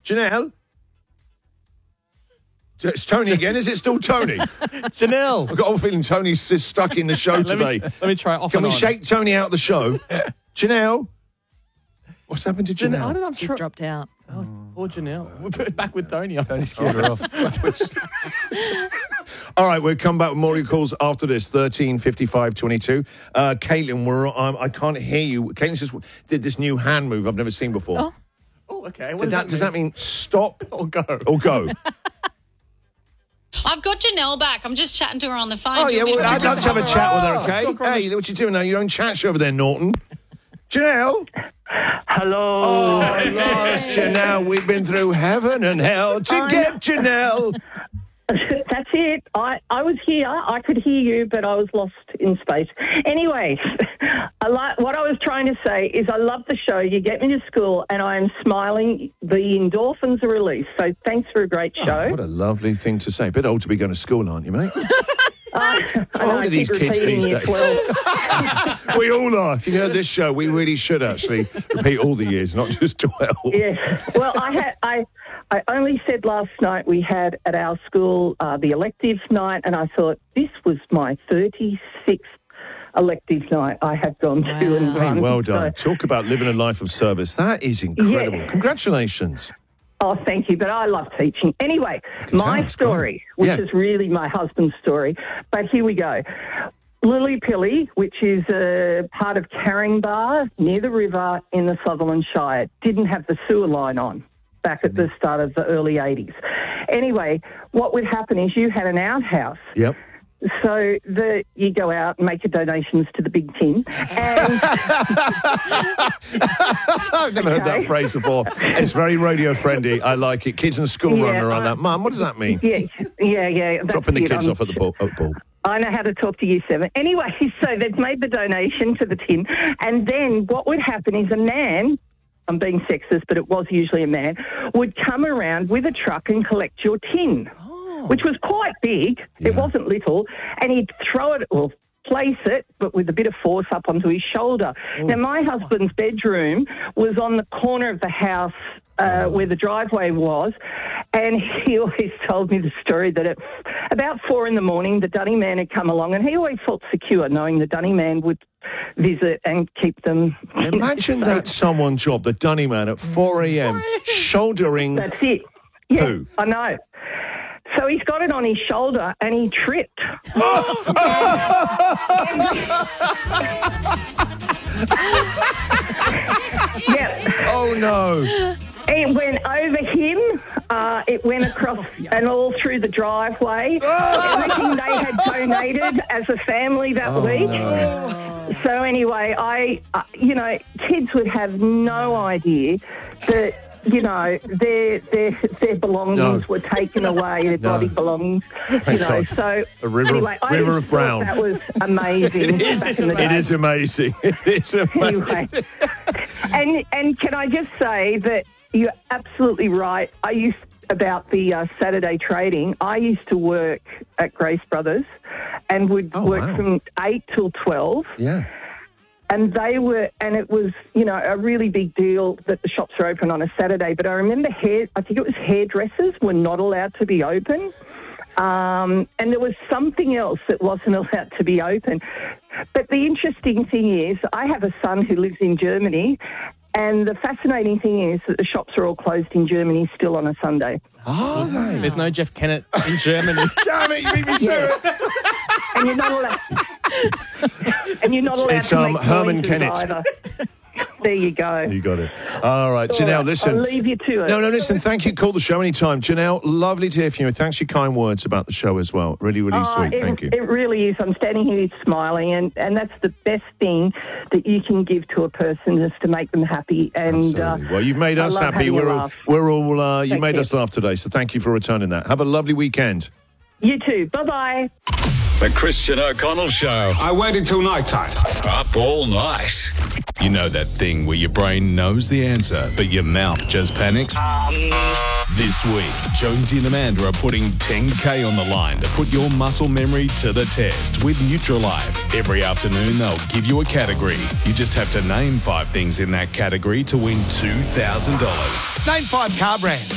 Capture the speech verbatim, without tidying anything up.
Janelle? It's Tony again. Is it still Tony? Janelle. I've got a feeling Tony's just stuck in the show let today. Me, let me try it off Can and we on. shake Tony out of the show? Janelle? What's happened to Janelle? I don't know. I'm She's tr- dropped out. Oh, poor Janelle. We'll put it back with Tony. Tony scared her off. All right, we'll come back with more of your calls after this. thirteen fifty-five twenty-two. Uh, Caitlin, we're, um, I can't hear you. Caitlin just did this new hand move I've never seen before. Oh. Oh, okay. What does, does, that, that does that mean stop or go? or go? I've got Janelle back. I'm just chatting to her on the phone. Oh, Do you yeah, want me well, to I'd bring like to have a her chat with her, Oh, okay? still calling Hey, what you doing now? Your own chat show over there, Norton. Janelle? Hello. Oh, lost Janelle. We've been through heaven and hell to I get know. Janelle. That's it. I, I was here. I could hear you, but I was lost in space. Anyways, I like, what I was trying to say is I love the show. You get me to school, and I am smiling. The endorphins are released. So thanks for a great show. Oh, what a lovely thing to say. Bit old to be going to school, aren't you, mate? Uh, I How know, old I are these keep kids repeating these year days? twelve. We all are. If you heard this show, we really should actually repeat all the years, not just twelve. Yeah. Well, I had I I only said last night we had at our school uh, the elective night, and I thought this was my thirty-sixth elective night I have gone to and Hey, run. well done. So- Talk about living a life of service. That is incredible. Yeah. Congratulations. Oh, thank you. But I love teaching. Anyway, my it's story, great. which Yeah. is really my husband's story, but here we go. Lillypilly, which is a part of Caringbah near the river in the Sutherland Shire, didn't have the sewer line on back at the start of the early eighties. Anyway, what would happen is you had an outhouse. Yep. So the you go out and make your donations to the big tin. And I've never heard that Okay. phrase before. It's very radio friendly. I like it. Kids in school Yeah, running around I- that. Mum, what does that mean? yeah, yeah, yeah. that's Dropping the it. kids I'm off at the ball. At the ball. I know how to talk to year seven. Anyway, so they've made the donation to the tin. And then what would happen is a man, I'm being sexist, but it was usually a man, would come around with a truck and collect your tin, which was quite big. It wasn't little. And he'd throw it, or place it, but with a bit of force up onto his shoulder. Now, my husband's bedroom was on the corner of the house uh, where the driveway was, and he always told me the story that at about four in the morning, the dunny man had come along, and he always felt secure knowing the dunny man would visit and keep them. Imagine that someone job, the dunny man at four a.m. shouldering. That's it. Yeah, Who? I know. So he's got it on his shoulder and he tripped. Yeah. Oh, no. It went over him, uh, it went across and all through the driveway. Everything they had donated as a family that Oh, week. So anyway, I, uh, you know, kids would have no idea that, you know, their their their belongings No. were taken away, their No. body belongings, you know. God. So A river of- anyway, I river just of brown. thought that was amazing back in the day. It is amazing. It is amazing. Anyway, and and can I just say that you're absolutely right. I used about the uh, Saturday trading. I used to work at Grace Brothers, and would Oh, work wow. from eight till twelve. Yeah. And they were, and it was, you know, a really big deal that the shops were open on a Saturday. But I remember hair, I think it was hairdressers were not allowed to be open. Um, and there was something else that wasn't allowed to be open. But the interesting thing is, I have a son who lives in Germany, and the fascinating thing is that the shops are all closed in Germany still on a Sunday. Are they? There's no Jeff Kennett in Germany. Damn it, you beat me to it. And you're not allowed, and you're not allowed It's, to um, make Herman noises Kennett. either. There you go. You got it. All right, All Janelle, right, listen. I'll leave you to it. No, no, listen, thank you. Call the show anytime. Janelle, lovely to hear from you. Thanks for your kind words about the show as well. Really, really Oh, sweet. it, Thank you. It really is. I'm standing here smiling, and, and that's the best thing that you can give to a person, is to make them happy. And Absolutely. uh, Well, you've made I us love happy. having a We're all, laugh. we're all, uh, you Thank made you. us laugh today, so thank you for returning that. Have a lovely weekend. You too. Bye-bye. The Christian O'Connell Show. I waited till night time. Up all night. You know that thing where your brain knows the answer, but your mouth just panics? This week, Jonesy and Amanda are putting ten K on the line to put your muscle memory to the test with Nutrilife. Every afternoon, they'll give you a category. You just have to name five things in that category to win two thousand dollars. Name five car brands.